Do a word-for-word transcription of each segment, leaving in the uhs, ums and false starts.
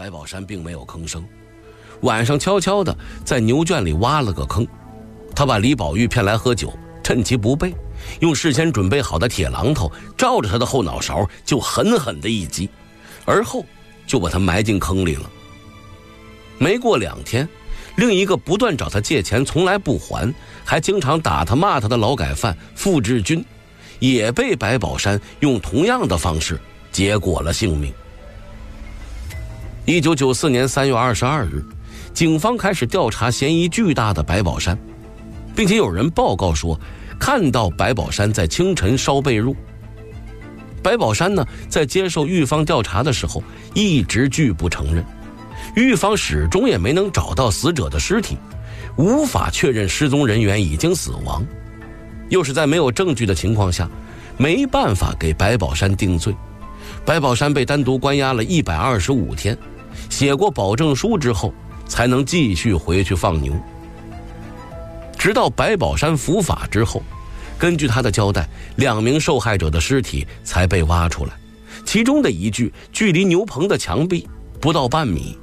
白宝山并没有吭声，晚上悄悄地在牛圈里挖了个坑。他把李宝玉骗来喝酒，趁其不备，用事先准备好的铁榔头照着他的后脑勺就狠狠的一击，而后就把他埋进坑里了。没过两天，另一个不断找他借钱从来不还，还经常打他骂他的劳改犯傅志军，也被白宝山用同样的方式结果了性命。一九九四年三月二十二日，警方开始调查嫌疑巨大的白宝山，并且有人报告说看到白宝山在清晨烧被褥。白宝山呢，在接受狱方调查的时候一直拒不承认，狱方始终也没能找到死者的尸体，无法确认失踪人员已经死亡，又是在没有证据的情况下，没办法给白宝山定罪。白宝山被单独关押了一百二十五天，写过保证书之后才能继续回去放牛。直到白宝山伏法之后，根据他的交代，两名受害者的尸体才被挖出来，其中的一具距离牛棚的墙壁不到半米。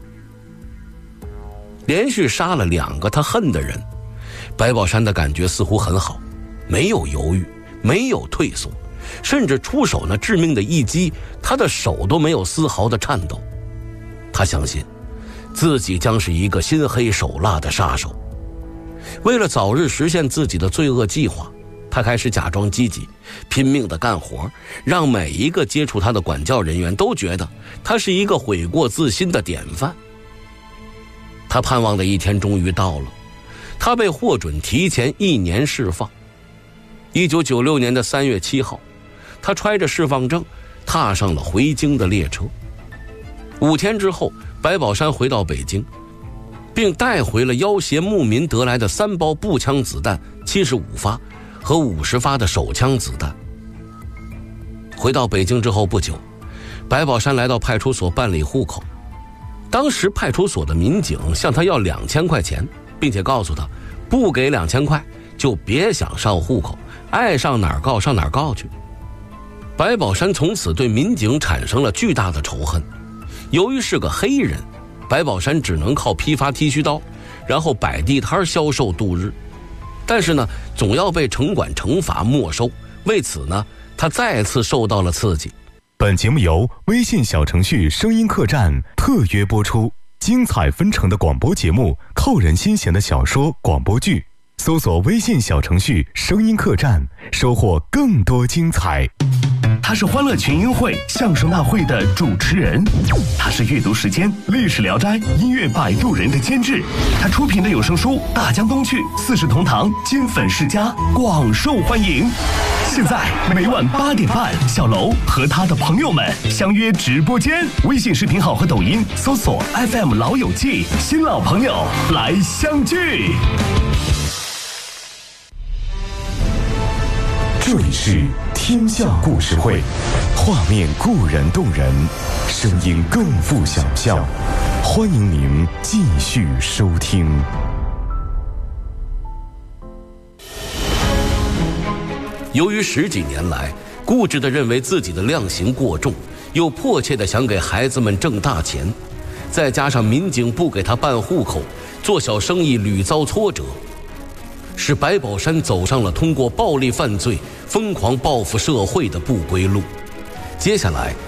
连续杀了两个他恨的人，白宝山的感觉似乎很好，没有犹豫，没有退缩，甚至出手那致命的一击，他的手都没有丝毫的颤抖。他相信自己将是一个心黑手辣的杀手。为了早日实现自己的罪恶计划，他开始假装积极，拼命地干活，让每一个接触他的管教人员都觉得他是一个悔过自新的典范。他盼望的一天终于到了，他被获准提前一年释放。一九九六年的三月七号，他揣着释放证踏上了回京的列车。五天之后，白宝山回到北京，并带回了要挟牧民得来的三包步枪子弹七十五发和五十发的手枪子弹。回到北京之后不久，白宝山来到派出所办理户口。当时派出所的民警向他要两千块钱，并且告诉他不给两千块就别想上户口，爱上哪儿告上哪儿告去。白宝山从此对民警产生了巨大的仇恨。由于是个黑人，白宝山只能靠批发剃须刀，然后摆地摊销售度日。但是呢，总要被城管惩罚没收，为此呢，他再次受到了刺激。 本节目由微信小程序声音客栈特约播出，精彩纷呈的广播节目，扣人心弦的小说广播剧，搜索微信小程序声音客栈，收获更多精彩。 他是欢乐群英会相声大会的主持人，他是阅读时间历史聊斋音乐摆渡人的监制，他出品的有声书《大江东去》四世同堂金粉世家广受欢迎。现在每晚八点半，小楼和他的朋友们相约直播间，微信视频号和抖音搜索 F M 老友记，新老朋友来相聚。 这里是天下故事会，画面固然动人，声音更富想象。欢迎您继续收听。 由于十几年来固执地认为自己的量刑过重，又迫切地想给孩子们挣大钱，再加上民警不给他办户口，做小生意屡遭挫折，使白宝山走上了通过暴力犯罪疯狂报复社会的不归路。接下来